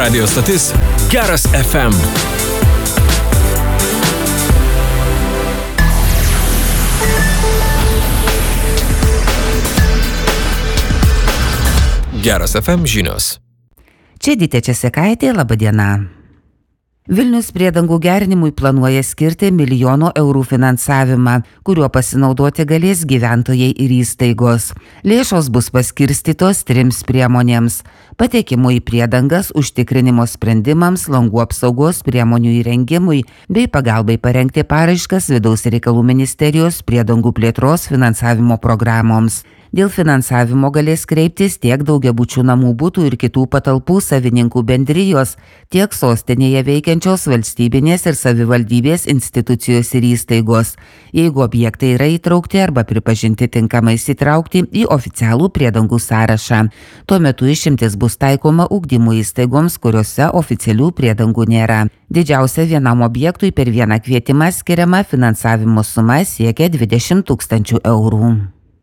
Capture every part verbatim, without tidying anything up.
Radio stotis Geras F M. Geras F M žinios. Čia Dytė Česekaitė, laba diena. Vilnius priedangų gerinimui planuoja skirti milijono eurų finansavimą, kuriuo pasinaudoti galės gyventojai ir įstaigos. Lėšos bus paskirstytos trims priemonėms: patekimo į priedangas, užtikrinimo sprendimams, langų apsaugos priemonių įrengimui bei pagalbai parengti paraiškas Vidaus reikalų ministerijos priedangų plėtros finansavimo programoms. Dėl finansavimo galės kreiptis tiek daugiabučių namų butų ir kitų patalpų savininkų bendrijos, tiek sostinėje veikiančios valstybinės ir savivaldybės institucijos ir įstaigos, jeigu objektai yra įtraukti arba pripažinti tinkamai įsitraukti į oficialų priedangų sąrašą. Tuo metu išimtis bus taikoma ugdymo įstaigoms, kuriuose oficialių priedangų nėra. Didžiausia vienam objektui per vieną kvietimą skiriama finansavimo suma siekia dvidešimt tūkstančių eurų.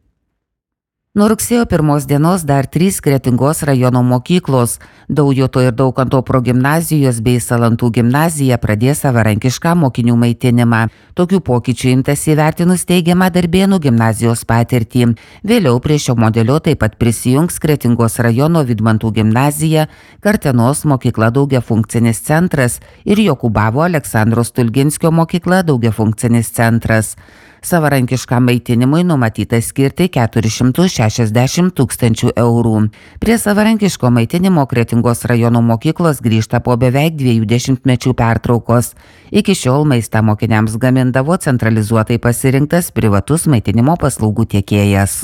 Nuo rugsėjo pirmos dienos dar trys Kretingos rajono mokyklos – Daujoto ir Daukanto progimnazijos bei Salantų gimnazija pradės savarankišką mokinių maitinimą. Tokių pokyčių imtasi įvertinus teigiamą Darbėnų gimnazijos patirtį. Vėliau prie šio modelio taip pat prisijungs Kretingos rajono Vidmantų gimnazija, Kartenos mokykla daugiafunkcinis centras ir Jokūbavo Aleksandro Stulginskio mokykla daugiafunkcinis centras. Savarankiškam maitinimui numatyta skirti keturis šimtus šešiasdešimt tūkstančių eurų. Prie savarankiško maitinimo Kretingos rajono mokyklos grįžta po beveik dviejų dešimtmečių pertraukos. Iki šiol maistą mokiniams gamindavo centralizuotai pasirinktas privatus maitinimo paslaugų tiekėjas.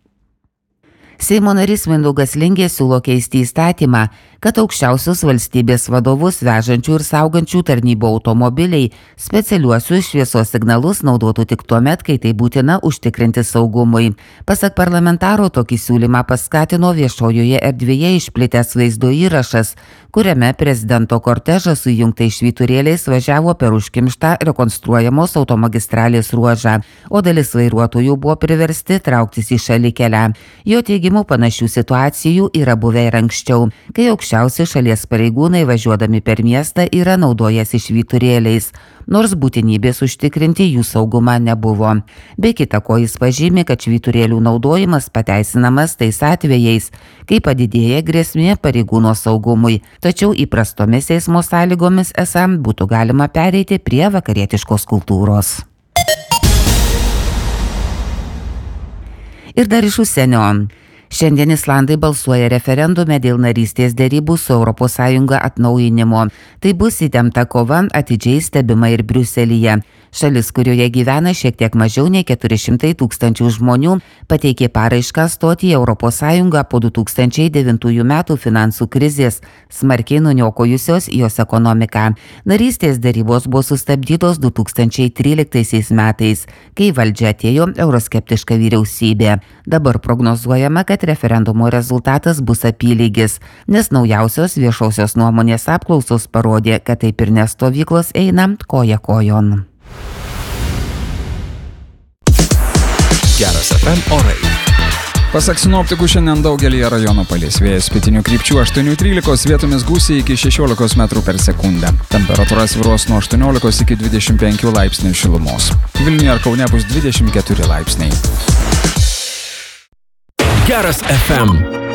Seimo narys Mindaugas Lingė siūlo keisti įstatymą, kad aukščiausius valstybės vadovus vežančių ir saugančių tarnybų automobiliai specialiuosius šviesos signalus naudotų tik tuomet, kai tai būtina užtikrinti saugumui. Pasak parlamentaro, tokį siūlymą paskatino viešojoje erdvėje išplitęs vaizdo įrašas, kuriame prezidento kortežas su įjungtais švyturėliais važiavo per užkimštą rekonstruojamos automagistralės ruožą, o dalis vairuotojų buvo priversti trauktis į šalikelę. Jo teigimu, panašių situacijų yra buvę ir anksčiau, kai aukščiausi šalies pareigūnai važiuodami per miestą yra naudojęsi švyturėliais, nors būtinybės užtikrinti jų saugumą nebuvo. Be kita ko, jis pažymi, kad švyturėlių naudojimas pateisinamas tais atvejais, kai padidėja grėsmė pareigūno saugumui, tačiau įprastomis eismo sąlygomis esą būtų galima pereiti prie vakarietiškos kultūros. Ir dar iš užsienio. Šiandien Islandai balsuoja referendume dėl narystės derybų su Europos Sąjunga atnaujinimo. Tai bus įtempta kova, atidžiai stebima ir Briuselyje. Šalis, kurioje gyvena šiek tiek mažiau nei keturi šimtai tūkstančių žmonių, pateikė paraišką stoti į Europos Sąjungą po du tūkstančiai devintųjų metų finansų krizės, smarkiai nuniokojusios jos ekonomiką. Narystės derybos buvo sustabdytos du tūkstančiai tryliktaisiais metais, kai valdžia atėjo euroskeptiška vyriausybė. Dabar prognozuojama, kad referendumo rezultatas bus apylygis, nes naujausios viešosios nuomonės apklausos parodė, kad taip ir nestovyklos eina koja kojon. Geras F M orai. Pasak sinoptikų, šiandien daugelį rajonų palis vėjas pietinių krypčių aštuoni trylika, vietomis gūsiai iki šešiolikos metrų per sekundę. Temperatūra svyruos nuo aštuoniolikos iki dvidešimt penkių laipsnių šilumos. Vilniuje ar Kaune bus dvidešimt keturi laipsniai. Geras F M.